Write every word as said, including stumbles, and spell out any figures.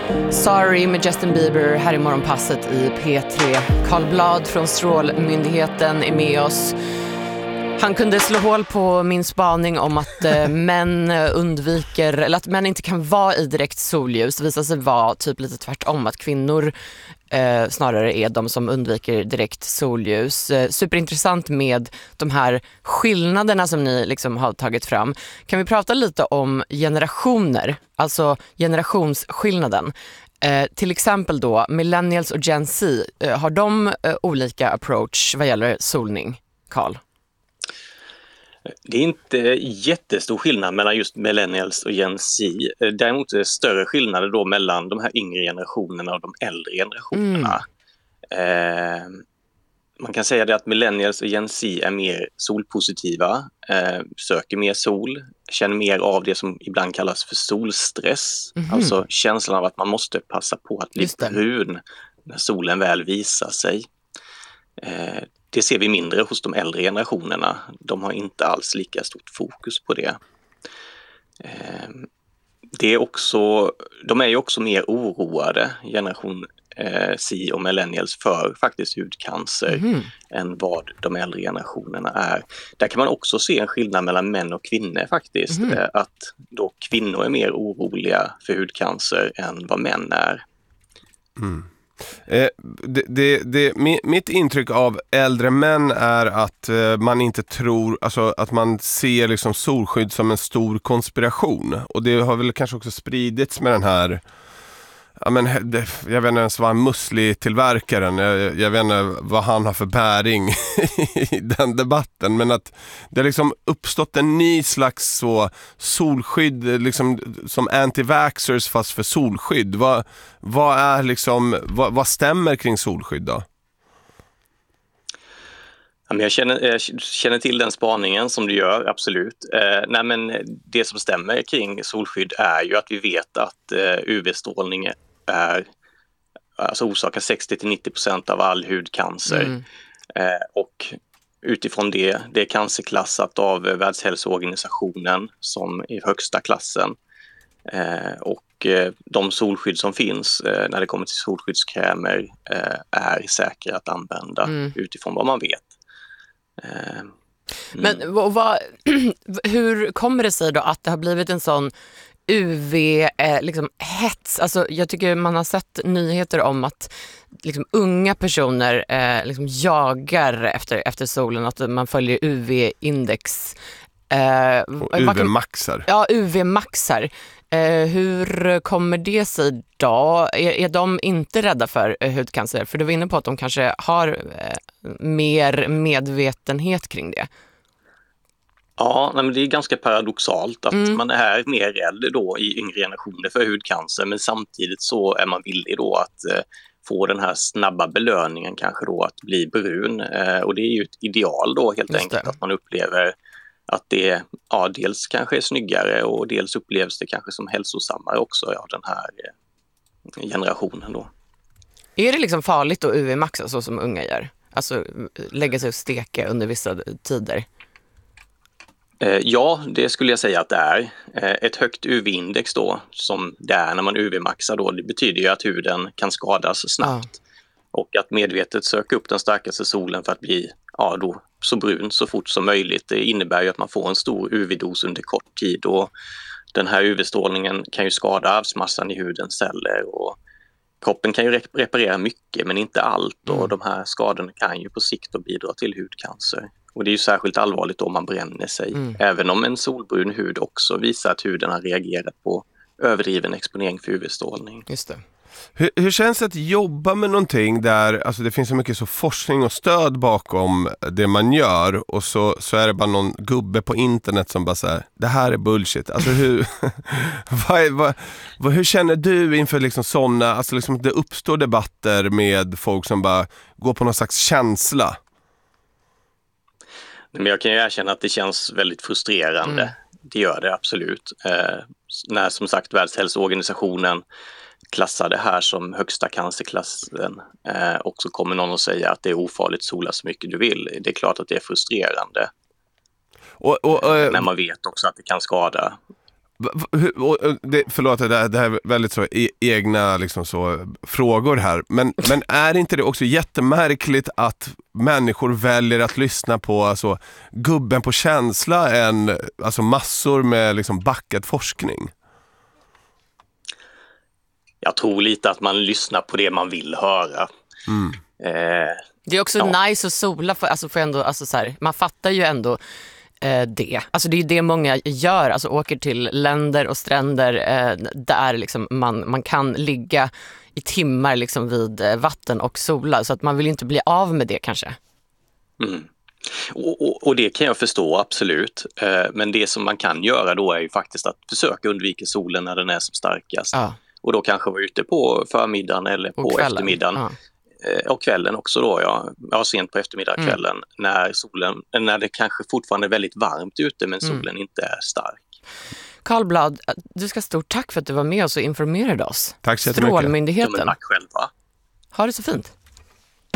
Sorry med Justin Bieber här i Morgonpasset i P tre. Carl Blad från Strålmyndigheten är med oss. Han kunde slå hål på min spaning om att eh, män undviker, eller att män inte kan vara i direkt solljus. Det visar sig vara typ lite tvärtom, att kvinnor eh, snarare är de som undviker direkt solljus. Eh, superintressant med de här skillnaderna som ni liksom har tagit fram. Kan vi prata lite om generationer, alltså generationsskillnaden? Eh, till exempel då, millennials och Gen Z, eh, har de eh, olika approach vad gäller solning, Carl? Det är inte jättestor skillnad mellan just millennials och Gen Z. Däremot är det större skillnader då mellan de här yngre generationerna och de äldre generationerna. Mm. Eh, man kan säga det att millennials och Gen Z är mer solpositiva, eh, söker mer sol, känner mer av det som ibland kallas för solstress. Mm. Alltså känslan av att man måste passa på att bli brun när solen väl visar sig. Eh, Det ser vi mindre hos de äldre generationerna. De har inte alls lika stort fokus på det. Det är också, de är ju också mer oroade, generation Z och millennials, för faktiskt hudcancer mm. än vad de äldre generationerna är. Där kan man också se en skillnad mellan män och kvinnor faktiskt. Mm. Att då kvinnor är mer oroliga för hudcancer än vad män är. Mm. Eh, det, det, det, mitt intryck av äldre män är att eh, man inte tror, alltså att man ser liksom solskydd som en stor konspiration, och det har väl kanske också spridits med den här, ja, men det, jag vet inte ens vad musli-tillverkaren, jag, jag vet inte vad han har för bäring i den debatten, men att det har liksom uppstått en ny slags så solskydd liksom, som anti-vaxxers fast för solskydd. Vad, vad är liksom, vad, vad stämmer kring solskydd då? Jag känner, jag känner till den spaningen som du gör, absolut. Eh, nej men det som stämmer kring solskydd är ju att vi vet att eh, U V-strålning är, alltså orsakar sextio till nittio procent av all hudcancer. Mm. Eh, och utifrån det, det är cancerklassat av Världshälsoorganisationen som är högsta klassen. Eh, och eh, de solskydd som finns eh, när det kommer till solskyddskrämer eh, är säkra att använda mm. utifrån vad man vet. Mm. Men vad, vad, hur kommer det sig då att det har blivit en sån U V eh, liksom hets? Alltså jag tycker man har sett nyheter om att liksom unga personer eh, liksom jagar efter, efter solen, att man följer U V-index. Eh, och U V-maxar. Ja, U V-maxar. Eh, hur kommer det sig då? Är, är de inte rädda för eh, hudcancer? För du var inne på att de kanske har eh, mer medvetenhet kring det. Ja, men det är ganska paradoxalt att mm. man är mer rädd då i yngre generationer för hudcancer, men samtidigt så är man villig då att eh, få den här snabba belöningen kanske då att bli brun. Eh, och det är ju ett ideal då helt Just enkelt det. Att man upplever att det ja, dels kanske är snyggare och dels upplevs det kanske som hälsosammare också av den här eh, generationen då. Är det liksom farligt att U V-maxa så som unga gör? Alltså lägga sig och steka under vissa tider? Ja, det skulle jag säga att det är. Ett högt U V-index då, som det är när man U V-maxar då, det betyder ju att huden kan skadas snabbt. Ja. Och att medvetet söka upp den starkaste solen för att bli ja, då, så brun så fort som möjligt, det innebär ju att man får en stor U V-dos under kort tid. Och den här U V-strålningen kan ju skada arvsmassan i hudens celler, och kroppen kan ju reparera mycket men inte allt. Och mm. de här skadorna kan ju på sikt då bidra till hudcancer. Och det är ju särskilt allvarligt om man bränner sig. Mm. Även om en solbrun hud också visar att huden har reagerat på överdriven exponering för U V-strålning. Just det. Hur, hur känns det att jobba med någonting där alltså det finns så mycket så forskning och stöd bakom det man gör, och så, så är det bara någon gubbe på internet som bara säger det här är bullshit. Alltså hur, vad, vad, vad, hur känner du inför liksom sådana, alltså liksom det uppstår debatter med folk som bara går på någon slags känsla? Men jag kan ju erkänna att det känns väldigt frustrerande. Mm. Det gör det absolut. Eh, när som sagt Världshälsoorganisationen klassar det här som högsta cancerklassen eh, och så kommer någon att säga att det är ofarligt, sola så mycket du vill. Det är klart att det är frustrerande. Och, och, och, när man vet också att det kan skada. Det, förlåt, det här, det här är väldigt så e- egna liksom så, frågor här. Men, men är inte det också jättemärkligt att människor väljer att lyssna på alltså, gubben på känsla än alltså, massor med liksom, backad forskning? Jag tror lite att man lyssnar på det man vill höra. Mm. Eh, det är också ja. nice att sola, för, alltså, för ändå, alltså, så här, man fattar ju ändå det. Alltså det är det många gör, alltså åker till länder och stränder eh, där liksom man, man kan ligga i timmar liksom vid vatten och sola, så att man vill inte bli av med det kanske. Mm. Och, och, och det kan jag förstå, absolut. Eh, men det som man kan göra då är ju faktiskt att försöka undvika solen när den är som starkast. Ja. Och då kanske vara ute på förmiddagen eller på och eftermiddagen. Ja. Och kvällen också då, ja. ja sent på eftermiddag kvällen mm. när solen, när det kanske fortfarande är väldigt varmt ute men solen mm. inte är stark. Carl Blad, du ska stort tack för att du var med oss och informerade oss. Tack så jättemycket. Strålmyndigheten. Ja, men tack själva. Ha det så fint.